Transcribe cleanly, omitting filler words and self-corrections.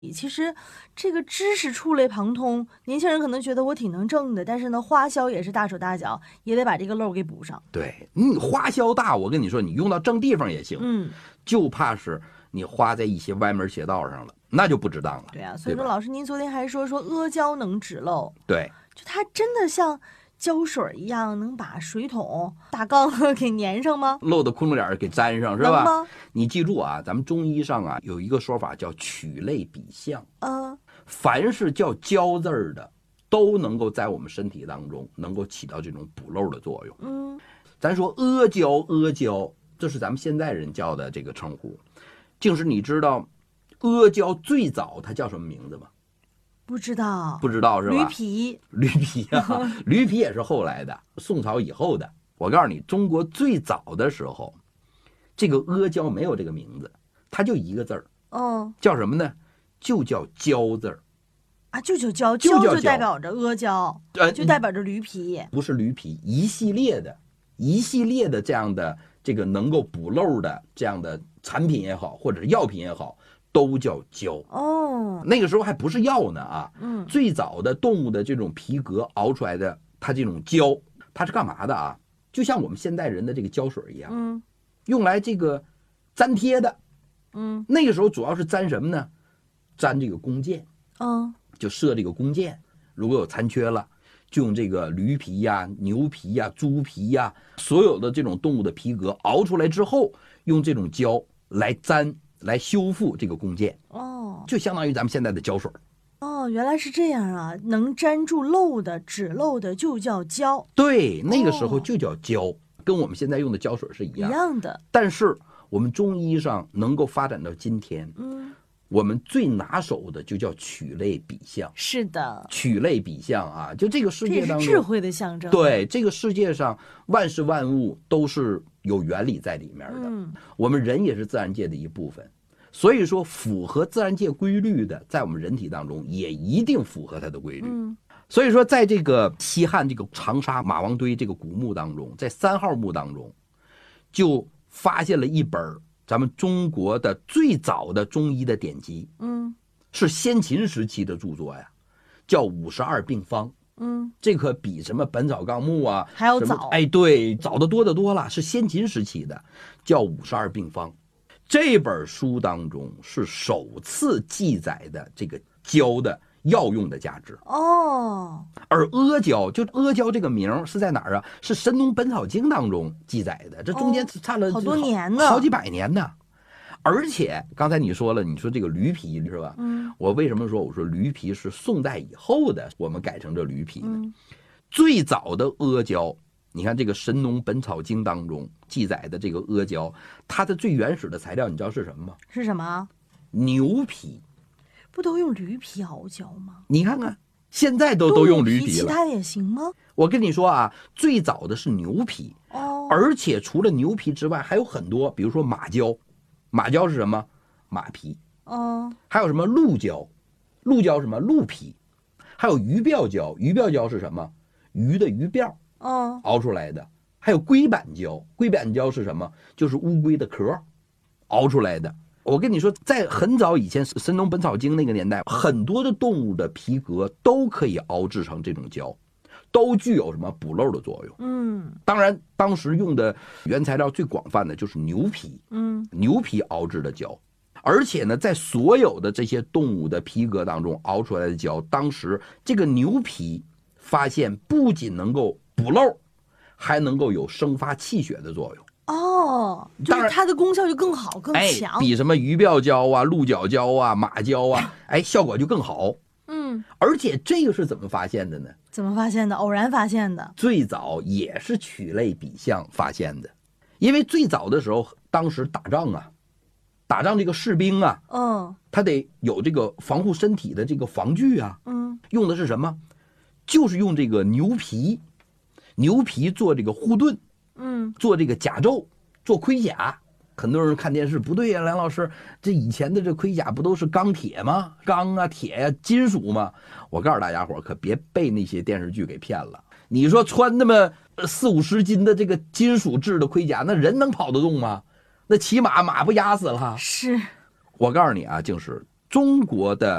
其实这个知识触类旁通，年轻人可能觉得我挺能挣的，但是呢，花销也是大手大脚，也得把这个漏给补上。 对，花销大，我跟你说，你用到正地方也行，就怕是你花在一些歪门邪道上了，那就不值当了。 对啊，所以说老师您昨天还说阿胶能止漏， 对， 就它真的像胶水一样能把水桶大缸给粘上吗？ 漏的窟窿眼给粘上是吧？ 能吗？ 你记住啊，咱们中医上啊有一个说法叫取类比象，凡是叫胶字儿的，都能够在我们身体当中能够起到这种补漏的作用。咱说阿胶，这是咱们现代人叫的这个称呼。竟是你知道阿胶最早它叫什么名字吗？ 不知道是吧？ 驴皮啊，驴皮也是后来的，宋朝以后的。我告诉你，中国最早的时候，这个阿胶没有这个名字，它就一个字儿，叫什么呢？就叫胶字儿。 啊，就叫胶，就代表着阿胶，就代表着驴皮， 不是驴皮，一系列的这样的这个能够补漏的这样的产品也好，或者是药品也好，都叫胶。那个时候还不是药呢啊，最早的动物的这种皮革熬出来的，它这种胶，它是干嘛的啊？就像我们现代人的这个胶水一样，用来这个粘贴的。那个时候主要是粘什么呢？粘这个弓箭，就射这个弓箭，如果有残缺了，就用这个驴皮呀、牛皮呀、猪皮呀，所有的这种动物的皮革熬出来之后，用这种胶来粘来修复这个弓箭。就相当于咱们现在的胶水。 原来是这样啊，能粘住漏的、止漏的就叫胶。 对，那个时候就叫胶，跟我们现在用的胶水是一样的。 但是我们中医上能够发展到今天，我们最拿手的就叫取类比象。 是的， 取类比象啊，就这个世界当中， 这是智慧的象征。 对，这个世界上万事万物都是有原理在里面的。我们人也是自然界的一部分。所以说符合自然界规律的，在我们人体当中也一定符合它的规律。所以说在这个西汉这个长沙马王堆这个古墓当中，在3号墓当中就发现了一本咱们中国的最早的中医的典籍，是先秦时期的著作呀，叫52病方。这可比什么本草纲目啊还要早。 对，早得多得多了，是先秦时期的，叫52病方。这本书当中是首次记载的这个胶的药用的价值。而阿胶，就阿胶这个名是在哪儿啊？是《神农本草经》当中记载的，这中间差了好多年呢， 好几百年呢。而且刚才你说了，你说这个驴皮是吧？我为什么说我说驴皮是宋代以后的，我们改成这驴皮呢？最早的阿胶。你看这个《神农本草经》当中记载的这个阿胶，它的最原始的材料你知道是什么吗？ 是什么？ 牛皮。 不都用驴皮熬胶吗？ 你看看，现在都用驴皮了， 其他的也行吗？ 我跟你说啊，最早的是牛皮，而且除了牛皮之外，还有很多，比如说马胶。马胶是什么？马皮。还有什么鹿胶？鹿胶是什么？鹿皮。还有鱼鳔胶。鱼鳔胶是什么？鱼的鱼鳔。熬出来的。还有龟板胶。龟板胶是什么？就是乌龟的壳熬出来的。我跟你说，在很早以前《神农本草经》那个年代，很多的动物的皮革都可以熬制成这种胶，都具有什么补漏的作用。当然当时用的原材料最广泛的就是牛皮。牛皮熬制的胶。而且呢，在所有的这些动物的皮革当中熬出来的胶，当时这个牛皮发现不仅能够补漏，还能够有生发气血的作用。 就是它的功效就更好更强， 比什么鱼鳔胶啊、鹿角胶啊、马胶啊，效果就更好。而且这个是怎么发现的呢？ 怎么发现的？偶然发现的。 最早也是取类比象发现的，因为最早的时候，当时打仗这个士兵啊，他得有这个防护身体的这个防具啊，用的是什么？就是用这个牛皮做这个护盾，做这个甲胄，做盔甲。很多人看电视，不对呀，梁老师，这以前的这盔甲不都是钢铁吗？钢啊、铁呀、金属吗？我告诉大家伙，可别被那些电视剧给骗了。你说穿那么40-50斤的这个金属制的盔甲，那人能跑得动吗？那骑马不压死了？ 是。 我告诉你啊，竟是中国的